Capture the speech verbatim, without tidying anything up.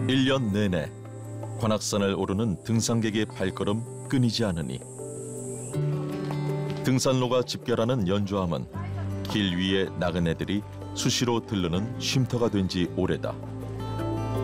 일 년 내내 관악산을 오르는 등산객의 발걸음 끊이지 않으니 등산로가 집결하는 연주함은 길 위의 나그네들이 수시로 들르는 쉼터가 된 지 오래다.